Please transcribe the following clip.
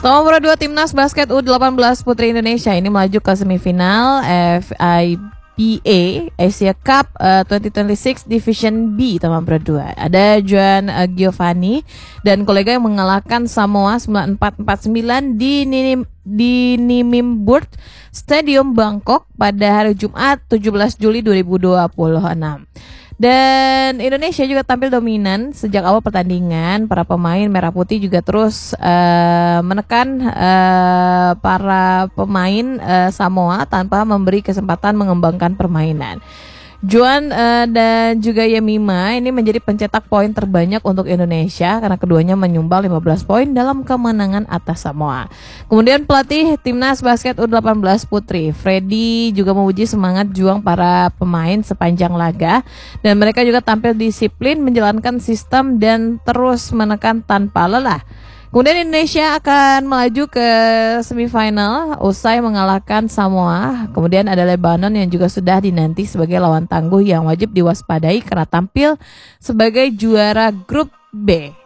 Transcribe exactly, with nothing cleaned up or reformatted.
Nomor dua, Timnas Basket U delapan belas Putri Indonesia ini melaju ke semifinal F I B A Asia Cup uh, dua ribu dua puluh enam Division B, teman berdua. Ada Juan uh, Giovanni dan kolega yang mengalahkan Samoa sembilan empat empat sembilan di Ninim, di Nimimburg Stadium Bangkok pada hari Jumat tujuh belas Juli dua ribu dua puluh enam. Dan Indonesia juga tampil dominan sejak awal pertandingan. Para pemain merah putih juga terus uh, menekan uh, para pemain uh, Samoa tanpa memberi kesempatan mengembangkan permainan. Juan uh, dan juga Yemima ini menjadi pencetak poin terbanyak untuk Indonesia karena keduanya menyumbang lima belas poin dalam kemenangan atas Samoa. Kemudian pelatih Timnas Basket U delapan belas Putri, Freddy, juga memuji semangat juang para pemain sepanjang laga dan mereka juga tampil disiplin menjalankan sistem dan terus menekan tanpa lelah. Kemudian Indonesia akan melaju ke semifinal usai mengalahkan Samoa. Kemudian ada Lebanon yang juga sudah dinanti sebagai lawan tangguh yang wajib diwaspadai karena tampil sebagai juara grup B.